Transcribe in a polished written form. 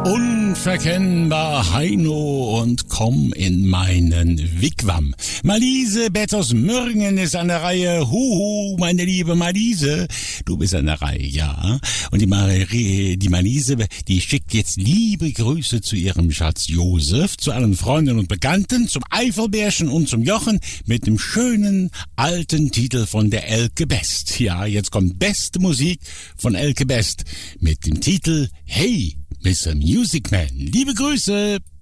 Unverkennbar Heino und komm in meinen Wigwam. Malise Bettos Mürgen ist an der Reihe. Huhu, meine liebe Malise. Du bist an der Reihe, ja. Und die Malise, die schickt jetzt liebe Grüße zu ihrem Schatz Josef, zu allen Freunden und Bekannten, zum Eifelbärchen und zum Jochen mit dem schönen alten Titel von der Elke Best. Ja, jetzt kommt beste Musik von Elke Best mit dem Titel Hey, Mr. Music Man. Liebe Grüße!